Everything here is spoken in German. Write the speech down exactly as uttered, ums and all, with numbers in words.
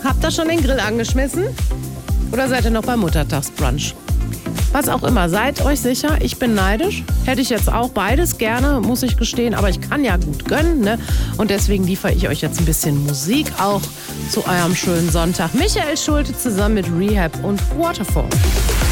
Habt ihr schon den Grill angeschmissen? Oder seid ihr noch beim Muttertagsbrunch? Was auch immer, seid euch sicher, ich bin neidisch. Hätte ich jetzt auch beides gerne, muss ich gestehen. Aber ich kann ja gut gönnen, ne? Und deswegen liefere ich euch jetzt ein bisschen Musik auch zu eurem schönen Sonntag. Michael Schulte zusammen mit Rehab und Waterfall.